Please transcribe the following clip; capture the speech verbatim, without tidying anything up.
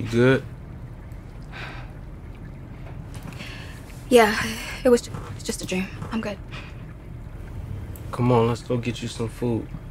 You good? Yeah, it was, it's just a dream. I'm good. Come on, let's go get you some food.